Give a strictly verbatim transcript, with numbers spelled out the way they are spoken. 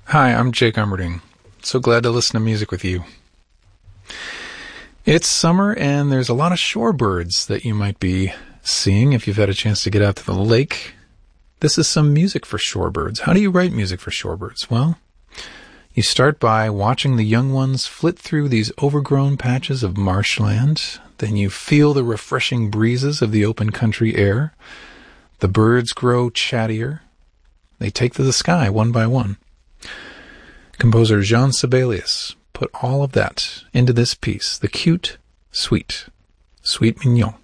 Hi, I'm Jake Umberding. So glad to listen to music with you. It's summer and there's a lot of shorebirds that you might be seeing if you've had a chance to get out to the lake. This is some music for shorebirds. How do you write music for shorebirds? Well, you start by watching the young ones flit through these overgrown patches of marshland. Then you feel the refreshing breezes of the open country air. The birds grow chattier. They take to the sky one by one. Composer Jean Sibelius put all of that into this piece, the cute, sweet, sweet mignon.